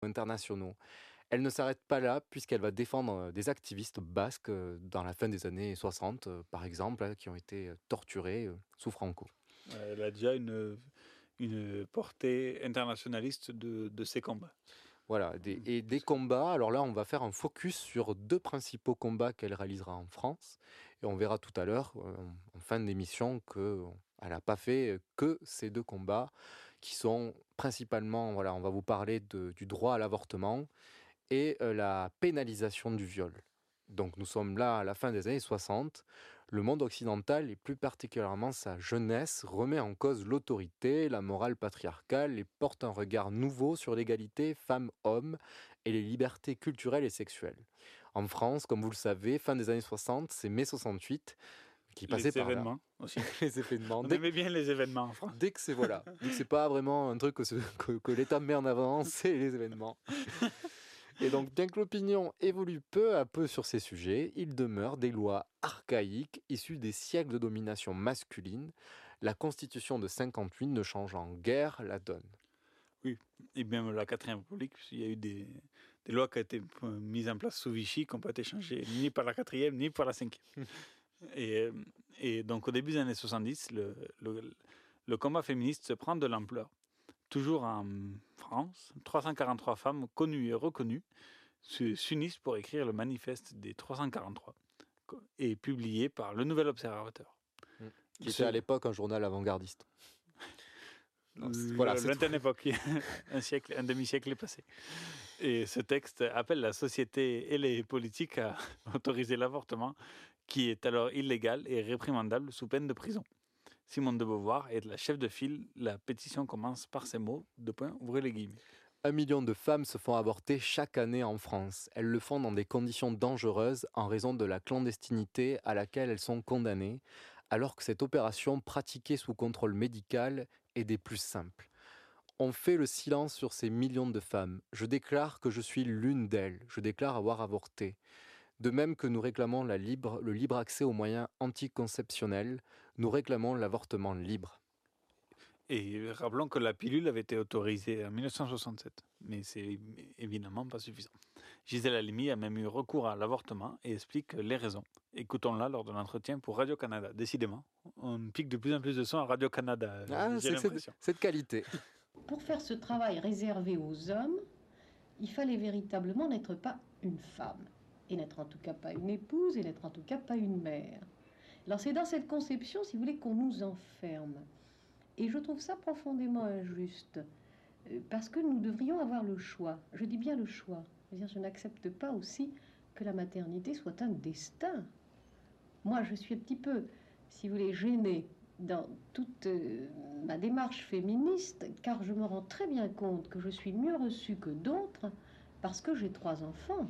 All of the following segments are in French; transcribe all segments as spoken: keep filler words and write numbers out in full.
internationaux. Elle ne s'arrête pas là puisqu'elle va défendre des activistes basques dans la fin des années soixante, par exemple, qui ont été torturés sous Franco. Elle a déjà une, une portée internationaliste de, de ses combats. Voilà, des, et des combats, alors là on va faire un focus sur deux principaux combats qu'elle réalisera en France, et on verra tout à l'heure, en fin d'émission, qu'elle n'a pas fait que ces deux combats, qui sont principalement, voilà, on va vous parler de, du droit à l'avortement, et euh, la pénalisation du viol. Donc nous sommes là à la fin des années soixante. Le monde occidental, et plus particulièrement sa jeunesse, remet en cause l'autorité, la morale patriarcale et porte un regard nouveau sur l'égalité femmes-hommes et les libertés culturelles et sexuelles. En France, comme vous le savez, fin des années soixante, c'est mai soixante-huit qui passait les par là. événements aussi. Les événements. On Dès aimait que, bien les événements en France. dès que c'est voilà, dès que c'est pas vraiment un truc que, que, que l'État met en avant, c'est les événements. Et donc, bien que l'opinion évolue peu à peu sur ces sujets, il demeure des lois archaïques issues des siècles de domination masculine. La Constitution de cinquante-huit ne change en guère la donne. Oui, et même la quatrième République, il y a eu des, des lois qui ont été mises en place sous Vichy, qui n'ont pas été changées ni par la quatrième, ni par la cinquième. et, et donc, au début des années soixante-dix, le, le, le combat féministe se prend de l'ampleur. Toujours en France, trois cent quarante-trois femmes connues et reconnues s'unissent pour écrire le manifeste des trois cent quarante-trois et publié par Le Nouvel Observateur. Qui était à l'époque un journal avant-gardiste. Non, voilà, lointaine époque, un siècle, un demi-siècle est passé. Et ce texte appelle la société et les politiques à autoriser l'avortement, qui est alors illégal et réprimandable sous peine de prison. Simone de Beauvoir est la chef de file. La pétition commence par ces mots, deux points, ouvrez les guillemets. Un million de femmes se font avorter chaque année en France. Elles le font dans des conditions dangereuses en raison de la clandestinité à laquelle elles sont condamnées, alors que cette opération pratiquée sous contrôle médical est des plus simples. On fait le silence sur ces millions de femmes. Je déclare que je suis l'une d'elles. Je déclare avoir avorté. De même que nous réclamons la libre, le libre accès aux moyens anticonceptionnels, nous réclamons l'avortement libre. Et rappelons que la pilule avait été autorisée en dix-neuf cent soixante-sept, mais c'est évidemment pas suffisant. Gisèle Halimi a même eu recours à l'avortement et explique les raisons. Écoutons-la lors de l'entretien pour Radio-Canada. Décidément, on pique de plus en plus de son à Radio-Canada, ah, j'ai l'impression. C'est de qualité. Pour faire ce travail réservé aux hommes, il fallait véritablement n'être pas une femme, et n'être en tout cas pas une épouse, et n'être en tout cas pas une mère. Alors c'est dans cette conception, si vous voulez, qu'on nous enferme. Et je trouve ça profondément injuste, parce que nous devrions avoir le choix. Je dis bien le choix. C'est-à-dire, je n'accepte pas aussi que la maternité soit un destin. Moi, je suis un petit peu, si vous voulez, gênée dans toute euh, ma démarche féministe, car je me rends très bien compte que je suis mieux reçue que d'autres parce que j'ai trois enfants.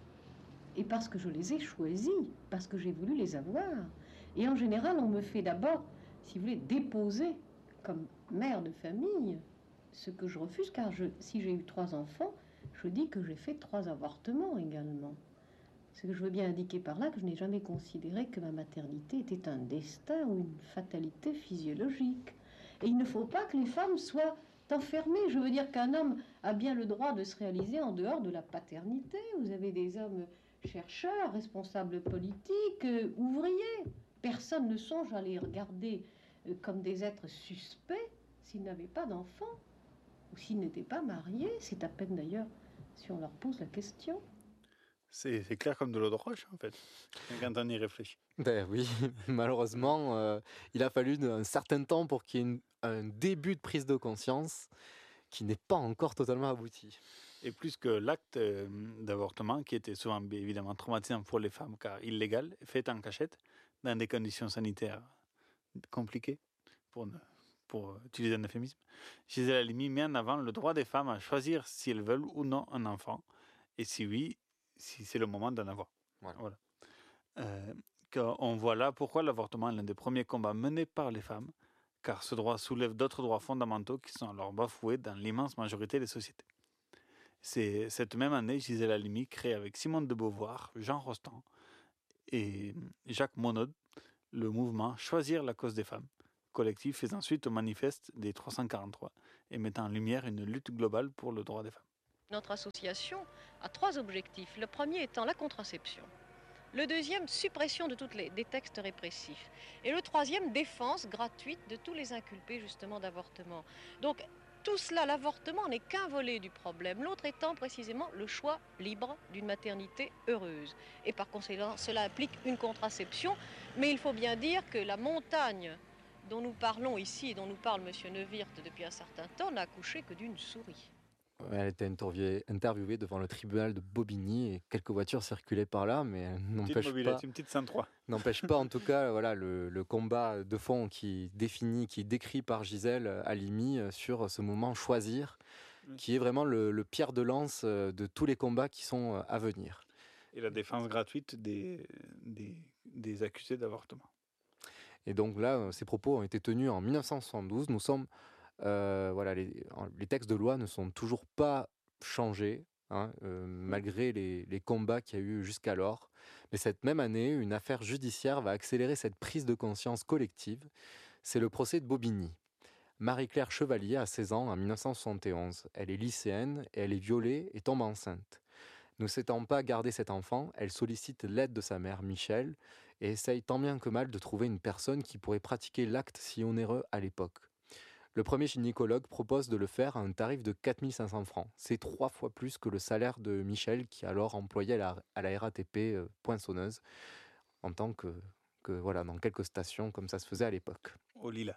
Et parce que je les ai choisis, parce que j'ai voulu les avoir. Et en général, on me fait d'abord, si vous voulez, déposer comme mère de famille, ce que je refuse, car je, si j'ai eu trois enfants, je dis que j'ai fait trois avortements également. Ce que je veux bien indiquer par là, que je n'ai jamais considéré que ma maternité était un destin ou une fatalité physiologique. Et il ne faut pas que les femmes soient enfermées. Je veux dire qu'un homme a bien le droit de se réaliser en dehors de la paternité. Vous avez des hommes chercheurs, responsables politiques, euh, ouvriers. Personne ne songe à les regarder euh, comme des êtres suspects s'ils n'avaient pas d'enfants ou s'ils n'étaient pas mariés. C'est à peine d'ailleurs si on leur pose la question. C'est, c'est clair comme de l'eau de roche, en fait, quand on y réfléchit. Ben oui, malheureusement, euh, il a fallu un certain temps pour qu'il y ait une, un début de prise de conscience qui n'est pas encore totalement abouti. Et plus que l'acte d'avortement, qui était souvent évidemment traumatisant pour les femmes, car illégal, fait en cachette, dans des conditions sanitaires compliquées, pour, ne, pour utiliser un euphémisme, Gisèle Halimi met en avant le droit des femmes à choisir si elles veulent ou non un enfant, et si oui, si c'est le moment d'en avoir. Voilà. Voilà. Euh, on voit là pourquoi l'avortement est l'un des premiers combats menés par les femmes, car ce droit soulève d'autres droits fondamentaux qui sont alors bafoués dans l'immense majorité des sociétés. C'est cette même année, Gisèle Halimi crée avec Simone de Beauvoir, Jean Rostand et Jacques Monod le mouvement Choisir la cause des femmes, collectif faisant suite au manifeste des trois cent quarante-trois et mettant en lumière une lutte globale pour le droit des femmes. Notre association a trois objectifs. Le premier étant la contraception. Le deuxième, suppression de tous les des textes répressifs. Et le troisième, défense gratuite de tous les inculpés justement d'avortement. Donc tout cela, l'avortement n'est qu'un volet du problème, l'autre étant précisément le choix libre d'une maternité heureuse. Et par conséquent, cela implique une contraception, mais il faut bien dire que la montagne dont nous parlons ici et dont nous parle M. Neuwirth depuis un certain temps n'a accouché que d'une souris. Elle était interviewée, interviewée devant le tribunal de Bobigny et quelques voitures circulaient par là, mais elle Petite n'empêche mobilette, pas, une petite cent trois. n'empêche pas en tout cas voilà, le, le combat de fond qui définit, qui est décrit par Gisèle Halimi sur ce moment choisir, Oui. qui est vraiment le, le pierre de lance de tous les combats qui sont à venir. Et la défense gratuite des, des, des accusés d'avortement. Et donc là, ces propos ont été tenus en mille neuf cent soixante-douze. Nous sommes, euh, voilà, les, les textes de loi ne sont toujours pas changés, hein, euh, malgré les, les combats qu'il y a eu jusqu'alors. Mais cette même année, une affaire judiciaire va accélérer cette prise de conscience collective. C'est le procès de Bobigny. Marie-Claire Chevalier a seize ans en mille neuf cent soixante et onze. Elle est lycéenne et elle est violée et tombe enceinte. Ne s'étant pas gardé cet enfant, elle sollicite l'aide de sa mère, Michel, et essaye tant bien que mal de trouver une personne qui pourrait pratiquer l'acte si onéreux à l'époque. Le premier gynécologue propose de le faire à un tarif de quatre mille cinq cents francs. C'est trois fois plus que le salaire de Michel, qui alors employait à la, à la R A T P euh, poinçonneuse, en tant que, que, voilà, dans quelques stations, comme ça se faisait à l'époque. Au Lila.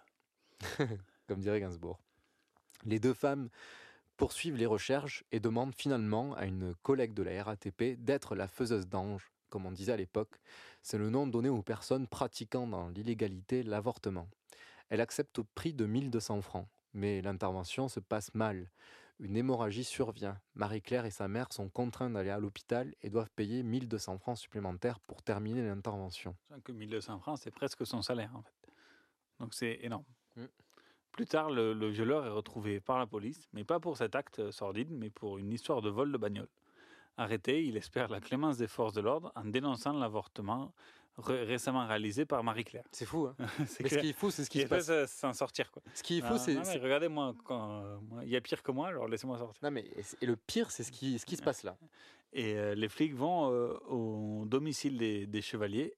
Comme dirait Gainsbourg. Les deux femmes poursuivent les recherches et demandent finalement à une collègue de la R A T P d'être la faiseuse d'ange, comme on disait à l'époque. C'est le nom donné aux personnes pratiquant dans l'illégalité l'avortement. Elle accepte au prix de mille deux cents francs, mais l'intervention se passe mal. Une hémorragie survient. Marie-Claire et sa mère sont contraints d'aller à l'hôpital et doivent payer mille deux cents francs supplémentaires pour terminer l'intervention. Que mille deux cents francs, c'est presque son salaire en fait. Donc c'est énorme. Mm. Plus tard, le, le violeur est retrouvé par la police, mais pas pour cet acte sordide, mais pour une histoire de vol de bagnole. Arrêté, il espère la clémence des forces de l'ordre en dénonçant l'avortement ré- récemment réalisé par Marie-Claire. C'est fou, hein. C'est Mais ce clair. qui est fou, c'est ce qui Il se est fait passe. euh, s'en sortir quoi. Ce qui est Non, fou, c'est... non, mais c'est- regardez moi, quand, euh, moi, il y a pire que moi, alors laissez-moi sortir. Non, mais et c'est- et le pire, c'est ce qui, ce qui se passe là. Et euh, les flics vont euh, au domicile des, des chevaliers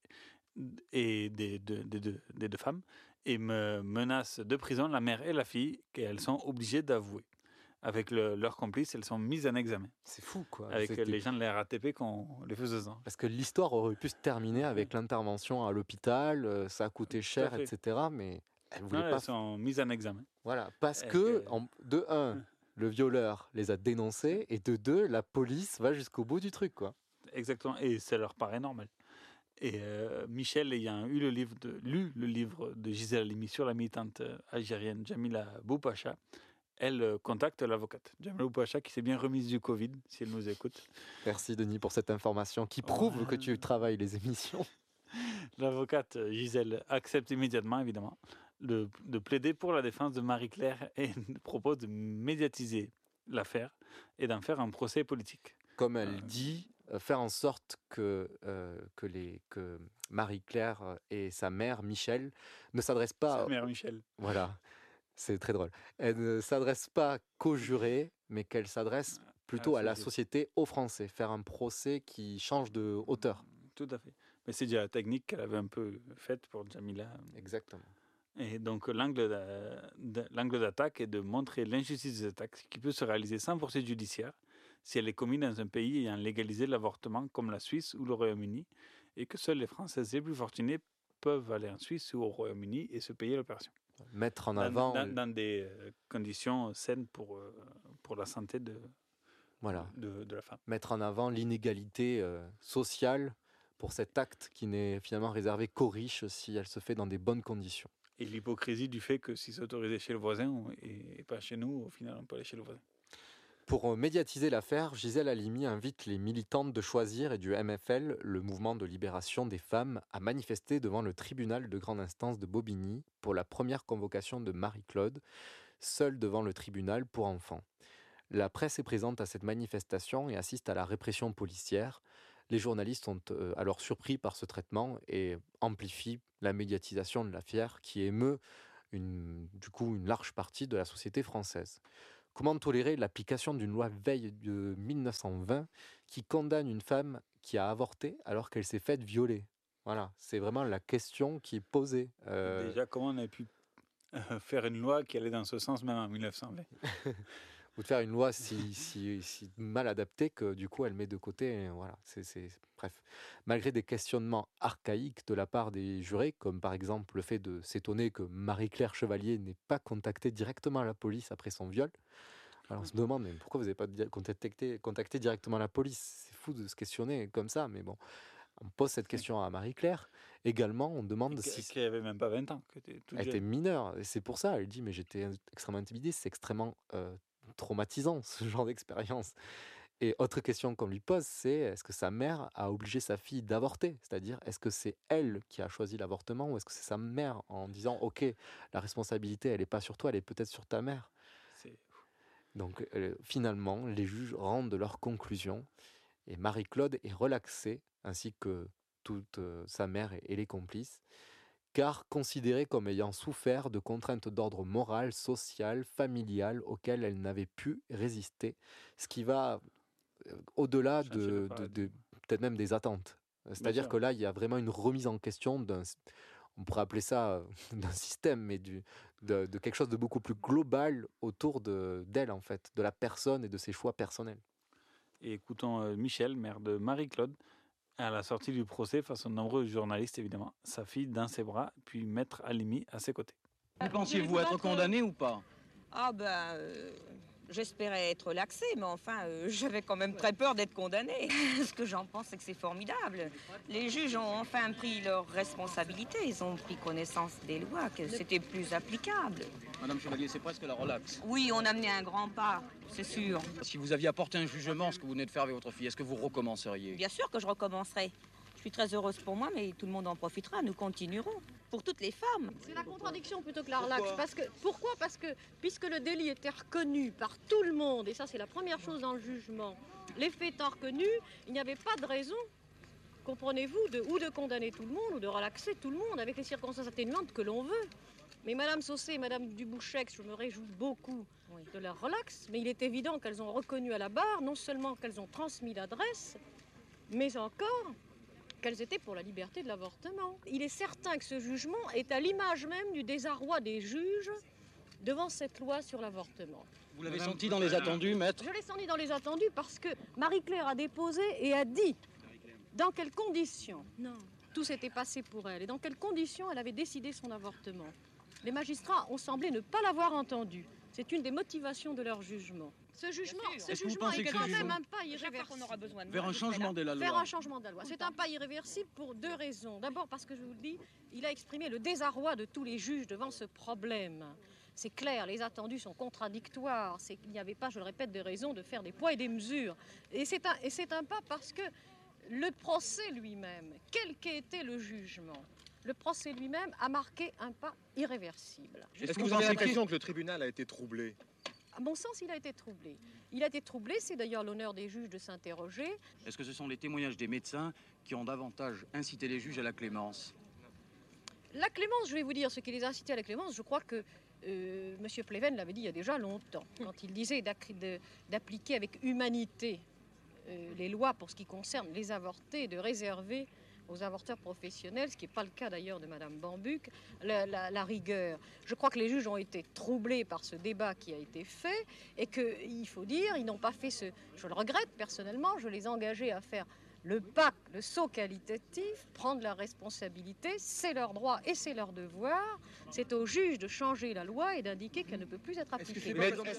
et des, de- des deux- des deux femmes et me menacent de prison la mère et la fille qu'elles sont obligées d'avouer. Avec le- leurs complices, elles sont mises en examen. C'est fou, quoi. Avec C'était- les gens de la R A T P qu'on les faisait ans. Parce que l'histoire aurait pu se terminer avec l'intervention à l'hôpital, euh, ça a coûté cher, fait. et cetera. Mais elle voulait Non, pas. elles sont mises en examen. Voilà, parce Et que, que- en- de un, le violeur les a dénoncés, et de deux, la police va jusqu'au bout du truc, quoi. Exactement, et ça leur paraît normal. Et euh, Michel, ayant eu le livre de, lu le livre de Gisèle Halimi sur la militante euh, algérienne Jamila Boupacha, elle euh, contacte l'avocate. Jamila Boupacha qui s'est bien remise du Covid, si elle nous écoute. Merci, Denis, pour cette information qui prouve que tu travailles les émissions. L'avocate euh, Gisèle accepte immédiatement, évidemment, de, de plaider pour la défense de Marie-Claire et propose de médiatiser l'affaire et d'en faire un procès politique. Comme elle Euh, dit, euh, faire en sorte que, euh, que, les, que Marie-Claire euh, et sa mère, Michel, ne s'adressent pas... Sa mère Michel. Voilà, c'est très drôle. Elle ne s'adresse pas qu'aux jurés, mais qu'elle s'adresse plutôt à la société, aux Français. Faire un procès qui change de hauteur. Tout à fait. Mais c'est déjà la technique qu'elle avait un peu faite pour Jamila. Exactement. Et donc l'angle d'a- d'a- l'angle d'attaque est de montrer l'injustice des attaques qui peut se réaliser sans poursuite judiciaire si elle est commise dans un pays ayant légalisé l'avortement comme la Suisse ou le Royaume-Uni et que seuls les Françaises les plus fortunés peuvent aller en Suisse ou au Royaume-Uni et se payer l'opération. Mettre en Dans, avant... dans- dans des euh, conditions saines pour, euh, pour la santé de, Voilà. de, de la femme. Mettre en avant l'inégalité euh, sociale pour cet acte qui n'est finalement réservé qu'aux riches si elle se fait dans des bonnes conditions. Et l'hypocrisie du fait que si c'est autorisé chez le voisin on- et, et pas chez nous, au final on peut aller chez le voisin. Pour euh, médiatiser l'affaire, Gisèle Halimi invite les militantes de Choisir et du M F L, le mouvement de libération des femmes, à manifester devant le tribunal de grande instance de Bobigny pour la première convocation de Marie-Claude, seule devant le tribunal pour enfants. La presse est présente à cette manifestation et assiste à la répression policière. Les journalistes sont euh, alors surpris par ce traitement et amplifient la médiatisation de l'affaire qui émeut une, du coup une large partie de la société française. comment tolérer l'application d'une loi Veil de mille neuf cent vingt qui condamne une femme qui a avorté alors qu'elle s'est faite violer? Voilà, c'est vraiment la question qui est posée. Euh, Déjà, comment on a pu euh, faire une loi qui allait dans ce sens même en mille neuf cent vingt? Ou de faire une loi si, si, si mal adaptée que du coup elle met de côté. Voilà, c'est, c'est, bref. Malgré des questionnements archaïques de la part des jurés, comme par exemple le fait de s'étonner que Marie-Claire Chevalier n'ait pas contacté directement la police après son viol. Alors on se demande mais pourquoi vous n'avez pas contacté, contacté directement la police? C'est fou de se questionner comme ça, mais bon. On pose cette question à Marie-Claire. Également, on demande et si... Qui n'avait même pas vingt ans. Qui était toute elle jeune. était mineure. Et c'est pour ça, elle dit, mais j'étais extrêmement intimidée. C'est extrêmement euh, traumatisant, ce genre d'expérience. Et autre question qu'on lui pose, c'est est-ce que sa mère a obligé sa fille d'avorter? C'est-à-dire, est-ce que c'est elle qui a choisi l'avortement ou est-ce que c'est sa mère en disant, OK, la responsabilité, elle n'est pas sur toi, elle est peut-être sur ta mère. C'est... Donc, euh, finalement, les juges rendent leur conclusion et Marie-Claude est relaxée, ainsi que toute euh, sa mère et, et les complices, car considérée comme ayant souffert de contraintes d'ordre moral, social, familial auxquelles elle n'avait pu résister, ce qui va euh, au-delà Changer le de, de, paradigme. de- peut-être même des attentes. C'est-à-dire sûr. que là, il y a vraiment une remise en question d'un, on pourrait appeler ça euh, d'un système, mais du, de, de quelque chose de beaucoup plus global autour de, d'elle, en fait, de la personne et de ses choix personnels. Et écoutons euh, Michel, mère de Marie-Claude, à la sortie du procès face aux nombreux journalistes, évidemment, sa fille dans ses bras, puis maître Halimi à ses côtés. Vous pensiez-vous être condamné ou pas? Ah ben, euh, j'espérais être laxée, mais enfin, euh, j'avais quand même très peur d'être condamnée. Ce que j'en pense, c'est que c'est formidable. Les juges ont enfin pris leurs responsabilités, ils ont pris connaissance des lois, que c'était plus applicable. Madame Chevalier, c'est presque la relaxe. Oui, on a mené un grand pas, c'est sûr. Si vous aviez apporté un jugement, ce que vous venez de faire avec votre fille, est-ce que vous recommenceriez? Bien sûr que je recommencerai. Je suis très heureuse pour moi, mais tout le monde en profitera, nous continuerons. Pour toutes les femmes. C'est la contradiction plutôt que la relaxe. Pourquoi parce que, pourquoi Parce que puisque le délit était reconnu par tout le monde, et ça c'est la première chose dans le jugement, les faits étant reconnus, il n'y avait pas de raison, comprenez-vous, de, ou de condamner tout le monde, ou de relaxer tout le monde avec les circonstances atténuantes que l'on veut. Mais Madame Saucé et Madame Dubouchec, je me réjouis beaucoup oui. de leur relax, mais il est évident qu'elles ont reconnu à la barre, non seulement qu'elles ont transmis l'adresse, mais encore qu'elles étaient pour la liberté de l'avortement. Il est certain que ce jugement est à l'image même du désarroi des juges devant cette loi sur l'avortement. Vous l'avez senti dans les attendus, maître? Je l'ai senti dans les attendus parce que Marie-Claire a déposé et a dit dans quelles conditions non. tout s'était passé pour elle et dans quelles conditions elle avait décidé son avortement. Les magistrats ont semblé ne pas l'avoir entendu. C'est une des motivations de leur jugement. Ce jugement, ce jugement est quand même un pas irréversible. Aura besoin de Vers un changement de la loi. Vers un changement de la loi. C'est un pas irréversible pour deux raisons. D'abord parce que je vous le dis, il a exprimé le désarroi de tous les juges devant ce problème. C'est clair, les attendus sont contradictoires. C'est qu'il n'y avait pas, je le répète, de raison de faire des poids et des mesures. Et c'est un, et c'est un pas parce que le procès lui-même, quel qu'ait été le jugement, le procès lui-même a marqué un pas irréversible. Est-ce que vous avez l'impression que le tribunal a été troublé? À mon sens, il a été troublé. Il a été troublé, c'est d'ailleurs l'honneur des juges de s'interroger. Est-ce que ce sont les témoignages des médecins qui ont davantage incité les juges à la clémence? La clémence, je vais vous dire, ce qui les a incités à la clémence, je crois que euh, M. Pleven l'avait dit il y a déjà longtemps, quand il disait d'appliquer avec humanité euh, les lois pour ce qui concerne les avortés, de réserver aux avorteurs professionnels, ce qui n'est pas le cas d'ailleurs de Mme Bambuc, la, la, la rigueur. Je crois que les juges ont été troublés par ce débat qui a été fait et qu'il faut dire, ils n'ont pas fait ce... Je le regrette personnellement, je les ai engagés à faire le pas, le saut qualitatif, prendre la responsabilité, c'est leur droit et c'est leur devoir. C'est aux juges de changer la loi et d'indiquer qu'elle ne peut plus être appliquée.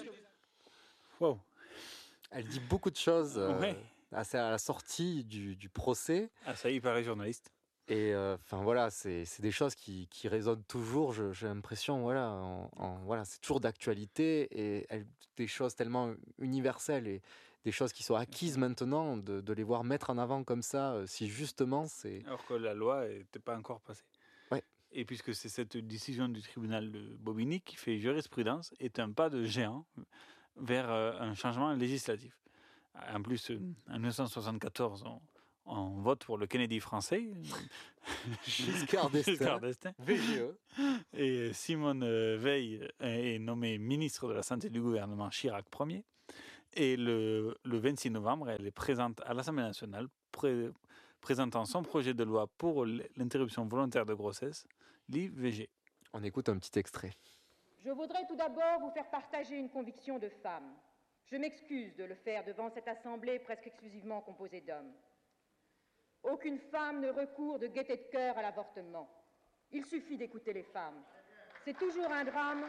Wow. Elle dit beaucoup de choses. Euh... Ouais. C'est à la sortie du, du procès. Ah, ça y est, il paraît journaliste. Et enfin euh, voilà, c'est des choses qui, qui résonnent toujours, j'ai l'impression, voilà, en, en, voilà c'est toujours d'actualité et elle, des choses tellement universelles et des choses qui sont acquises maintenant, de, de les voir mettre en avant comme ça, euh, si justement c'est... Alors que la loi n'était pas encore passée. Ouais. Et puisque c'est cette décision du tribunal de Bobigny qui fait jurisprudence, est un pas de géant vers euh, un changement législatif. En plus, en mille neuf cent soixante-quatorze, on, on vote pour le Kennedy français, Giscard d'Estaing, Giscard d'Estaing. V G E. Et Simone Veil est nommée ministre de la Santé du gouvernement Chirac Ier. Et le, le vingt-six novembre, elle est présente à l'Assemblée nationale, pré, présentant son projet de loi pour l'interruption volontaire de grossesse, l'I V G. On écoute un petit extrait. Je voudrais tout d'abord vous faire partager une conviction de femme. Je m'excuse de le faire devant cette assemblée presque exclusivement composée d'hommes. Aucune femme ne recourt de gaieté de cœur à l'avortement. Il suffit d'écouter les femmes. C'est toujours un drame.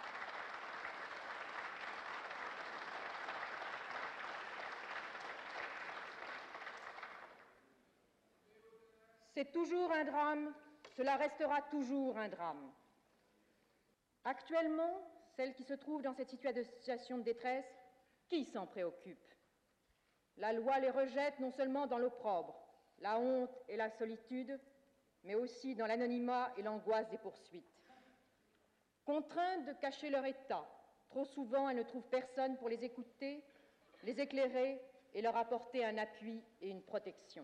C'est toujours un drame, cela restera toujours un drame. Actuellement, celles qui se trouvent dans cette situation de détresse, qui s'en préoccupe? La loi les rejette non seulement dans l'opprobre, la honte et la solitude, mais aussi dans l'anonymat et l'angoisse des poursuites. Contraintes de cacher leur état, trop souvent elles ne trouvent personne pour les écouter, les éclairer et leur apporter un appui et une protection.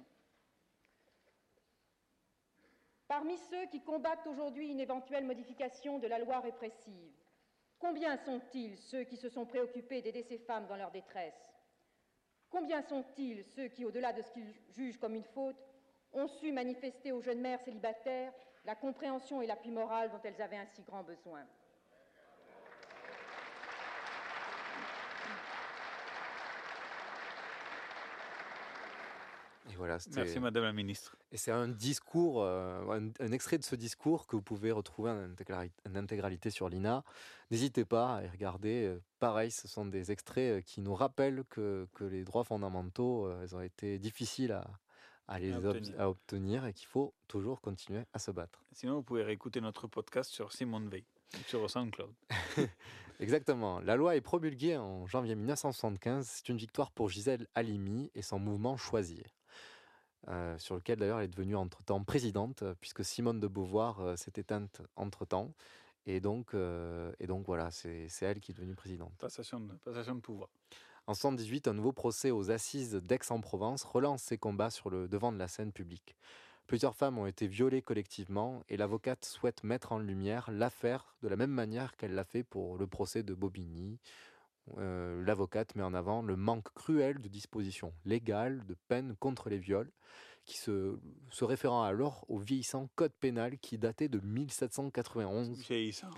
Parmi ceux qui combattent aujourd'hui une éventuelle modification de la loi répressive, combien sont-ils ceux qui se sont préoccupés d'aider ces femmes dans leur détresse? Combien sont-ils ceux qui, au-delà de ce qu'ils jugent comme une faute, ont su manifester aux jeunes mères célibataires la compréhension et l'appui moral dont elles avaient un si grand besoin? Et voilà, Merci Madame la Ministre. Et c'est un discours, euh, un, un extrait de ce discours que vous pouvez retrouver en intégralité, en intégralité sur l'I N A. N'hésitez pas à y regarder. Pareil, ce sont des extraits qui nous rappellent que, que les droits fondamentaux, euh, ils ont été difficiles à, à les à obtenir. Ob- à obtenir et qu'il faut toujours continuer à se battre. Sinon, vous pouvez réécouter notre podcast sur Simone Veil, sur SoundCloud. Exactement. La loi est promulguée en janvier mille neuf cent soixante-quinze. C'est une victoire pour Gisèle Halimi et son mouvement Choisir. Euh, sur lequel d'ailleurs elle est devenue entre-temps présidente, puisque Simone de Beauvoir euh, s'est éteinte entre-temps. Et donc, euh, et donc voilà, c'est, c'est elle qui est devenue présidente. Passation de, passation de pouvoir. En soixante-dix-huit, un nouveau procès aux assises d'Aix-en-Provence relance ses combats sur le devant de la scène publique. Plusieurs femmes ont été violées collectivement et l'avocate souhaite mettre en lumière l'affaire de la même manière qu'elle l'a fait pour le procès de Bobigny. Euh, l'avocate met en avant le manque cruel de dispositions légales de peine contre les viols, qui se, se référant alors au vieillissant code pénal qui datait de mille sept cent quatre-vingt-onze. Vieillissant.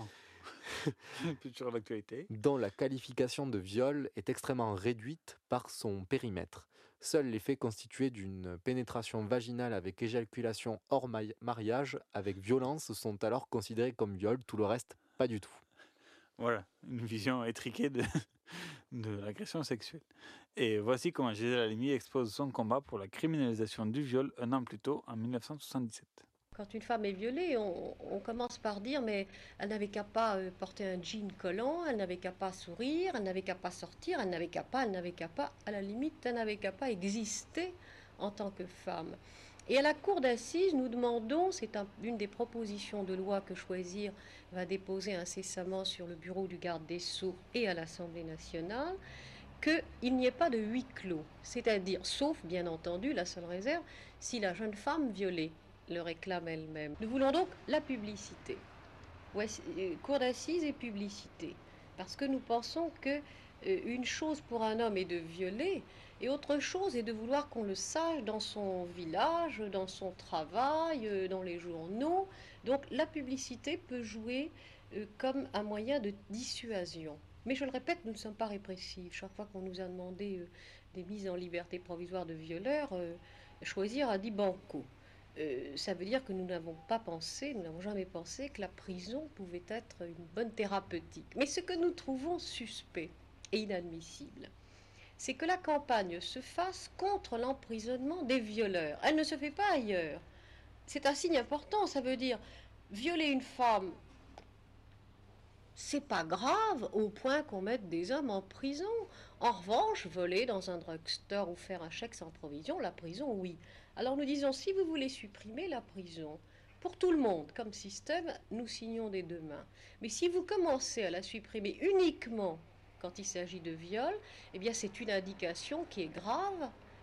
Plus sur l'actualité. Dont la qualification de viol est extrêmement réduite par son périmètre. Seuls les faits constitués d'une pénétration vaginale avec éjaculation hors ma- mariage avec violence sont alors considérés comme viol, tout le reste pas du tout. Voilà, une vision étriquée de, de l'agression sexuelle. Et voici comment Gisèle Halimi expose son combat pour la criminalisation du viol un an plus tôt, en mille neuf cent soixante-dix-sept. Quand une femme est violée, on, on commence par dire mais elle n'avait qu'à pas euh, porter un jean collant, elle n'avait qu'à pas sourire, elle n'avait qu'à pas sortir, elle n'avait qu'à pas, elle n'avait qu'à pas, à la limite, elle n'avait qu'à pas exister en tant que femme. Et à la cour d'assises, nous demandons, c'est un, une des propositions de loi que Choisir va déposer incessamment sur le bureau du garde des Sceaux et à l'Assemblée nationale, qu'il n'y ait pas de huis clos, c'est-à-dire, sauf bien entendu, la seule réserve, si la jeune femme violée le réclame elle-même. Nous voulons donc la publicité, Voici, euh, cour d'assises et publicité, parce que nous pensons que euh, une chose pour un homme est de violer, et autre chose est de vouloir qu'on le sache dans son village, dans son travail, euh, dans les journaux. Donc la publicité peut jouer euh, comme un moyen de dissuasion. Mais je le répète, nous ne sommes pas répressifs. Chaque fois qu'on nous a demandé euh, des mises en liberté provisoire de violeurs, euh, Choisir a dit banco. Euh, ça veut dire que nous n'avons pas pensé, nous n'avons jamais pensé que la prison pouvait être une bonne thérapeutique. Mais ce que nous trouvons suspect et inadmissible, c'est que la campagne se fasse contre l'emprisonnement des violeurs. Elle ne se fait pas ailleurs. C'est un signe important, ça veut dire violer une femme, c'est pas grave au point qu'on mette des hommes en prison. En revanche, voler dans un drugstore ou faire un chèque sans provision, la prison, oui. Alors nous disons, si vous voulez supprimer la prison, pour tout le monde, comme système, nous signons des deux mains. Mais si vous commencez à la supprimer uniquement quand il s'agit de viol, eh bien c'est une indication qui est grave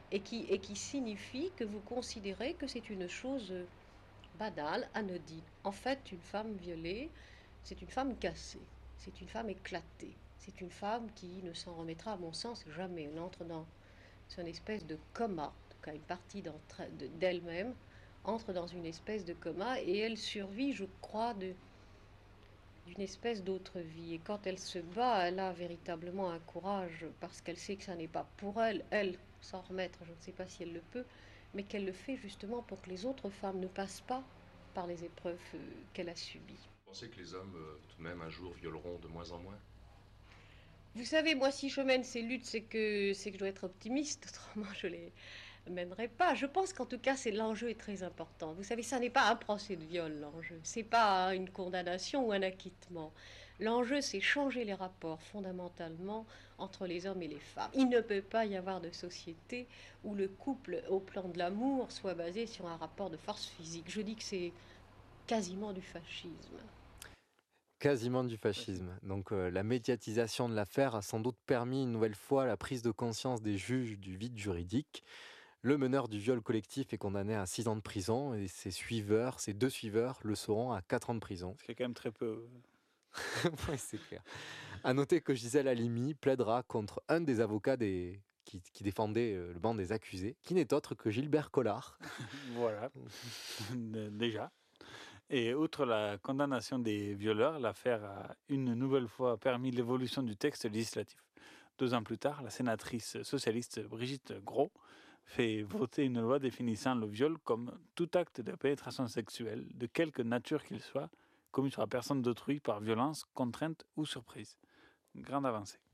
et qui, et qui signifie que vous considérez que c'est une chose banale, anodine. En fait, une femme violée, c'est une femme cassée, c'est une femme éclatée, c'est une femme qui ne s'en remettra, à mon sens, jamais. On entre dans une espèce de coma, en tout cas une partie d'elle-même entre dans une espèce de coma et elle survit, je crois, de, d'une espèce d'autre vie. Et quand elle se bat, elle a véritablement un courage parce qu'elle sait que ça n'est pas pour elle, elle, s'en remettre, je ne sais pas si elle le peut, mais qu'elle le fait justement pour que les autres femmes ne passent pas par les épreuves euh, qu'elle a subies. Vous pensez que les hommes, euh, tout de même, un jour, violeront de moins en moins? Vous savez, moi, si je mène ces luttes, c'est que, c'est que je dois être optimiste, autrement je les mènerai pas. Je pense qu'en tout cas, c'est, l'enjeu est très important. Vous savez, ça n'est pas un procès de viol, l'enjeu. C'est pas une condamnation ou un acquittement. L'enjeu, c'est changer les rapports fondamentalement entre les hommes et les femmes. Il ne peut pas y avoir de société où le couple, au plan de l'amour, soit basé sur un rapport de force physique. Je dis que c'est quasiment du fascisme. Quasiment du fascisme. Donc euh, la médiatisation de l'affaire a sans doute permis une nouvelle fois la prise de conscience des juges du vide juridique. Le meneur du viol collectif est condamné à six ans de prison et ses suiveurs, ses deux suiveurs, le seront à quatre ans de prison. C'est quand même très peu. Oui, c'est clair. À noter que Gisèle Halimi plaidera contre un des avocats des... qui, qui défendait le banc des accusés, qui n'est autre que Gilbert Collard. Voilà, déjà. Et outre la condamnation des violeurs, l'affaire a une nouvelle fois permis l'évolution du texte législatif. Deux ans plus tard, la sénatrice socialiste Brigitte Gros fait voter une loi définissant le viol comme tout acte de pénétration sexuelle, de quelque nature qu'il soit, commis sur la personne d'autrui par violence, contrainte ou surprise. Grande avancée.